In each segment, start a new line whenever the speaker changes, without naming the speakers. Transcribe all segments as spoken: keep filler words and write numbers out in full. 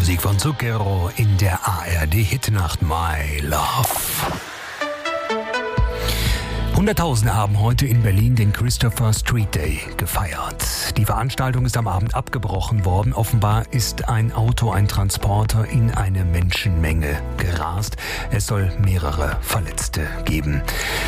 Musik von Zucchero in der A R D-Hitnacht My Love. Hunderttausende haben heute in Berlin den Christopher Street Day gefeiert. Die Veranstaltung ist am Abend abgebrochen worden. Offenbar ist ein Auto, ein Transporter in eine Menschenmenge gerast. Es soll mehrere Verletzte geben.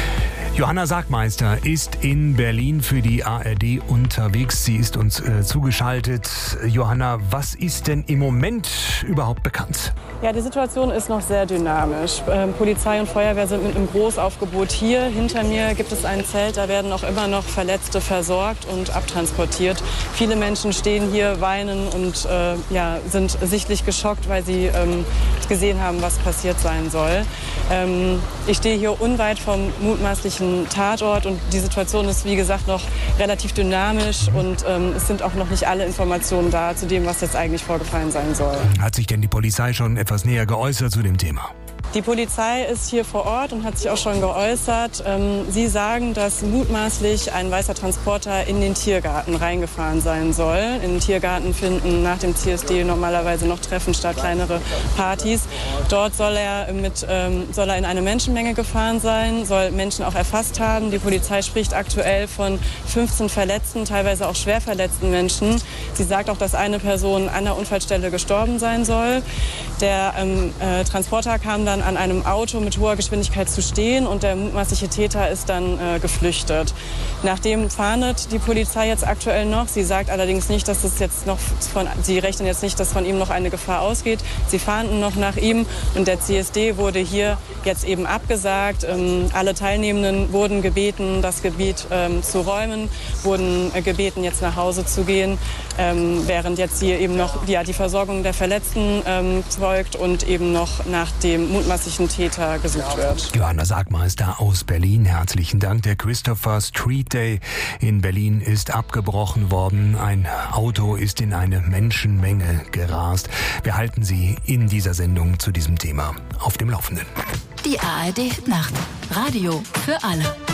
Johanna Sagmeister ist in Berlin für die A R D unterwegs. Sie ist uns äh, zugeschaltet. Johanna, was ist denn im Moment überhaupt bekannt?
Ja, die Situation ist noch sehr dynamisch. Ähm, Polizei und Feuerwehr sind mit einem Großaufgebot hier. Hinter mir gibt es ein Zelt, da werden auch immer noch Verletzte versorgt und abtransportiert. Viele Menschen stehen hier, weinen und äh, ja, sind sichtlich geschockt, weil sie ähm, gesehen haben, was passiert sein soll. Ähm, ich stehe hier unweit vom mutmaßlichen Tatort und die Situation ist, wie gesagt, noch relativ dynamisch und ähm, es sind auch noch nicht alle Informationen da zu dem, was jetzt eigentlich vorgefallen sein soll.
Hat sich denn die Polizei schon etwas näher geäußert zu dem Thema?
Die Polizei ist hier vor Ort und hat sich auch schon geäußert. Sie sagen, dass mutmaßlich ein weißer Transporter in den Tiergarten reingefahren sein soll. In den Tiergarten finden nach dem C S D normalerweise noch Treffen statt, kleinere Partys. Dort soll er, mit, soll er in eine Menschenmenge gefahren sein, soll Menschen auch erfasst haben. Die Polizei spricht aktuell von fünfzehn verletzten, teilweise auch schwer verletzten Menschen. Sie sagt auch, dass eine Person an der Unfallstelle gestorben sein soll. Der ähm, äh, Transporter kam dann an einem Auto mit hoher Geschwindigkeit zu stehen und der mutmaßliche Täter ist dann äh, geflüchtet. Nachdem fahndet die Polizei jetzt aktuell noch. Sie sagt allerdings nicht, dass es jetzt noch von, sie rechnen jetzt nicht, dass von ihm noch eine Gefahr ausgeht. Sie fahnden noch nach ihm und der C S D wurde hier jetzt eben abgesagt. Ähm, alle Teilnehmenden wurden gebeten, das Gebiet ähm, zu räumen, wurden äh, gebeten, jetzt nach Hause zu gehen, ähm, während jetzt hier eben noch ja, die Versorgung der Verletzten ähm, folgt und eben noch nach dem mutmaßlichen Täter gesucht wird.
Johanna Sagmeister aus Berlin, herzlichen Dank. Der Christopher Street Day in Berlin ist abgebrochen worden. Ein Auto ist in eine Menschenmenge gerast. Wir halten Sie in dieser Sendung zu diesem Thema auf dem Laufenden.
Die A R D Nacht. Radio für alle.